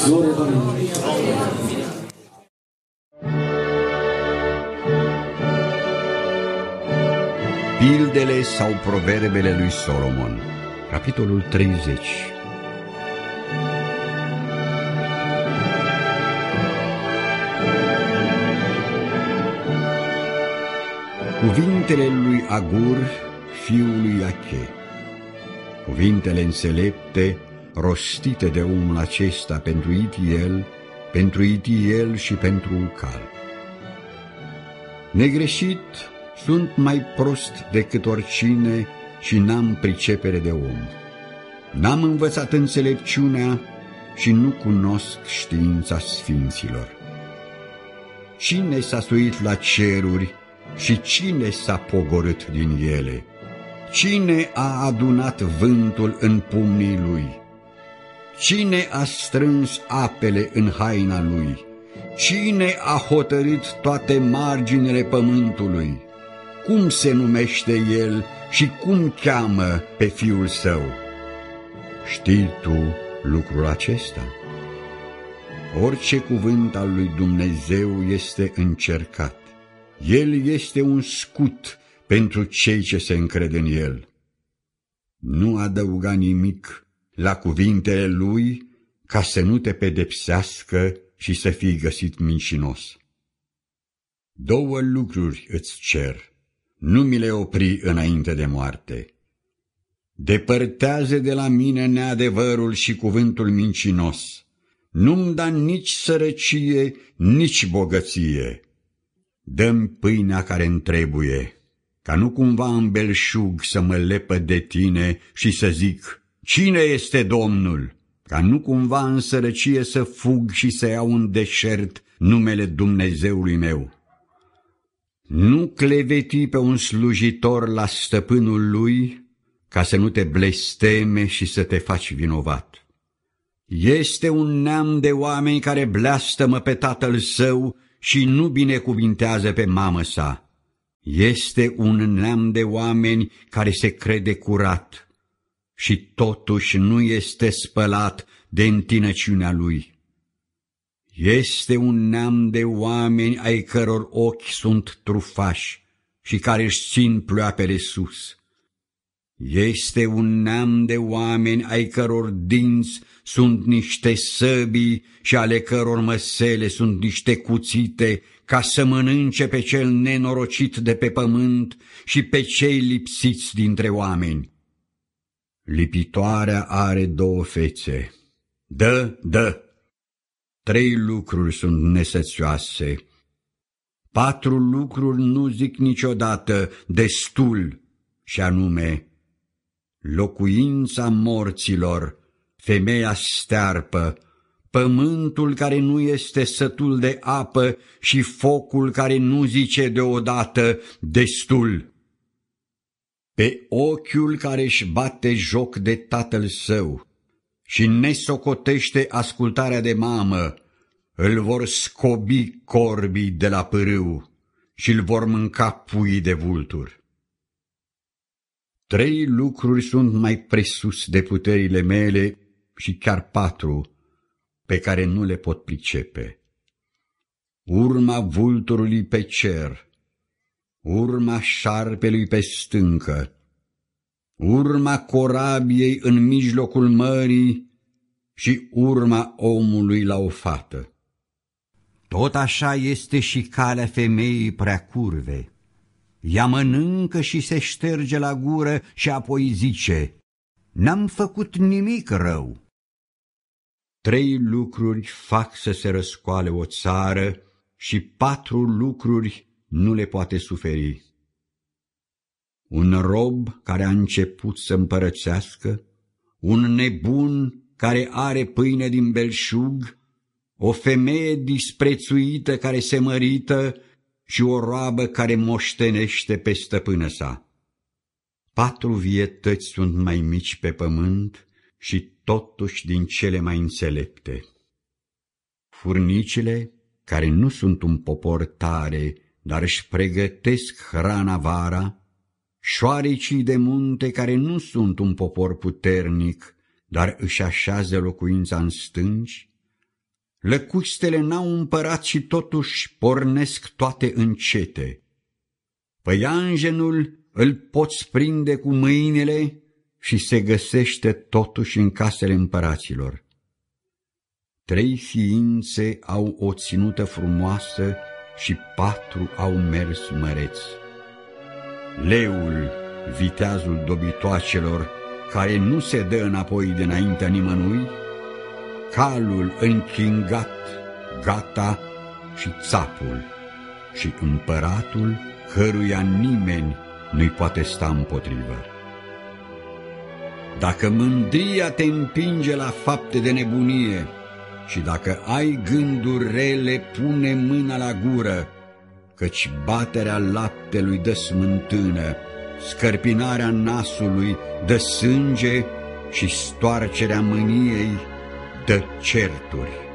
Glorie Domnului! Pildele sau proverbele lui Solomon, capitolul 30. Cuvintele lui Agur, fiul lui Ache, cuvintele înțelepte rostite de omul acesta pentru Itiel și pentru Ucal. Negreșit sunt mai prost decât oricine și n-am pricepere de om. N-am învățat înțelepciunea și nu cunosc știința sfinților. Cine s-a suit la ceruri și cine s-a pogorât din ele? Cine a adunat vântul în pumnii lui? Cine a strâns apele în haina lui? Cine a hotărât toate marginile pământului? Cum se numește el și cum cheamă pe fiul său? Știi tu lucrul acesta? Orice cuvânt al lui Dumnezeu este încercat. El este un scut pentru cei ce se încred în el. Nu adăuga nimic la cuvintele lui ca să nu te pedepsească și să fii găsit mincinos. Două lucruri îți cer, nu mi le opri înainte de moarte. Depărtează de la mine neadevărul și cuvântul mincinos. Nu-mi da nici sărăcie, nici bogăție. Dă-mi pâinea care-mi trebuie, ca nu cumva în belșug să mă lepăd de tine și să zic, cine este Domnul? Ca nu cumva în sărăcie să fug și să iau în deșert numele Dumnezeului meu. Nu cleveti pe un slujitor la stăpânul lui, ca să nu te blesteme și să te faci vinovat. Este un neam de oameni care blastămă pe tatăl său și nu binecuvintează pe mamă sa. Este un neam de oameni care se crede curat și totuși nu este spălat de întinăciunea lui. Este un neam de oameni ai căror ochi sunt trufași și care își țin pleoapele sus. Este un neam de oameni ai căror dinți sunt niște săbii și ale căror măsele sunt niște cuțite, ca să mănânce pe cel nenorocit de pe pământ și pe cei lipsiți dintre oameni. Lipitoarea are două fețe. Dă! 3 lucruri sunt nesățioase. 4 lucruri nu zic niciodată destul, și anume locuința morților, femeia stearpă, pământul care nu este sătul de apă și focul care nu zice deodată destul. Pe ochiul care își bate joc de tatăl său și nesocotește ascultarea de mamă, îl vor scobi corbii de la pârâu și îl vor mânca puii de vulturi. 3 lucruri sunt mai presus de puterile mele și chiar 4 pe care nu le pot pricepe. Urma vulturului pe cer, urma șarpelui pe stâncă, urma corabiei în mijlocul mării și urma omului la o fată. Tot așa este și calea femeii prea curve. Ea mănâncă și se șterge la gură și apoi zice, n-am făcut nimic rău. 3 lucruri fac să se răscoale o țară și 4 lucruri nu le poate suferi. Un rob care a început să împărățească, un nebun care are pâine din belșug, o femeie disprețuită care se mărită și o roabă care moștenește pe stăpână sa. 4 vietăți sunt mai mici pe pământ și totuși din cele mai înțelepte. Furnicile, care nu sunt un popor tare, dar își pregătesc hrana vara, șoarecii de munte, care nu sunt un popor puternic, dar își așează locuința în stânci, Lăcustele n-au împărat și totuși pornesc toate încete. Păianjenul îl poți prinde cu mâinile și se găsește totuși în casele împăraților. 3 ființe au o ținută frumoasă și 4 au mers măreți. Leul, viteazul dobitoacelor, care nu se dă înapoi dinaintea nimănui, calul închingat, gata, și țapul, și împăratul, căruia nimeni nu-i poate sta împotrivă. Dacă mândria te împinge la fapte de nebunie și dacă ai gânduri rele, pune mâna la gură, căci baterea laptelui dă smântână, scărpinarea nasului dă sânge și stoarcerea mâniei dă certuri.